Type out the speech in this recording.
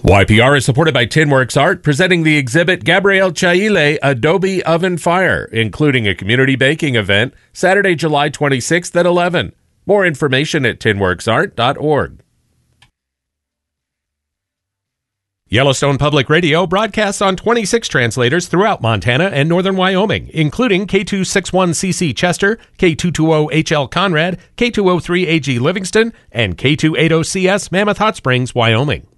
YPR is supported by Tinworks Art, presenting the exhibit Gabriel Chaile Adobe Oven Fire, including a community baking event, Saturday, July 26th at 11. More information at tinworksart.org. Yellowstone Public Radio broadcasts on 26 translators throughout Montana and northern Wyoming, including K261CC Chester, K220HL Conrad, K203AG Livingston, and K280CS Mammoth Hot Springs, Wyoming.